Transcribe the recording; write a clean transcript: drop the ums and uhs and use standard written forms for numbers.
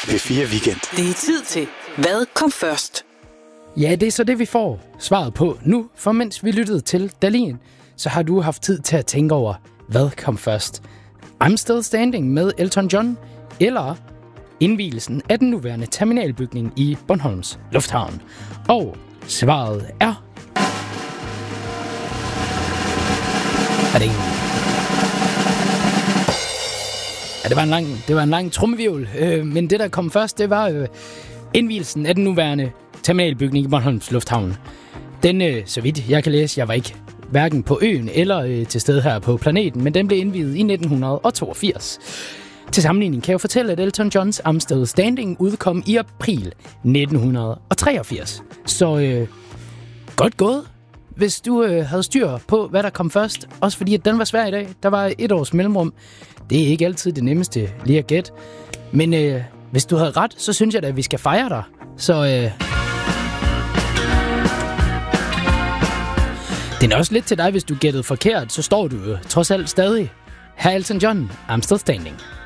P4 Weekend. Det er tid til, hvad kom først? Ja, det er så det, vi får svaret på nu. For mens vi lyttede til Dahlin, så har du haft tid til at tænke over, hvad kom først? I'm Still Standing med Elton John, eller indvielsen af den nuværende terminalbygning i Bornholms Lufthavn. Og svaret er... Ja, det var en lang trommevirvel, men det, der kom først, det var indvielsen af den nuværende terminalbygning i Bornholms Lufthavn. Den, så vidt jeg kan læse, jeg var ikke hverken på øen eller til stede her på planeten, men den blev indviet i 1982. Til sammenligning kan jeg fortælle, at Elton Johns I'm Still Standing udkom i april 1983. Så godt gået, hvis du havde styr på, hvad der kom først. Også fordi, at den var svær i dag. Der var 1 års mellemrum. Det er ikke altid det nemmeste lige at gætte. Men hvis du havde ret, så synes jeg da, at vi skal fejre dig. Så det er også lidt til dig, hvis du gættede forkert, så står du trods alt stadig. Her Elton John, I'm Still Standing.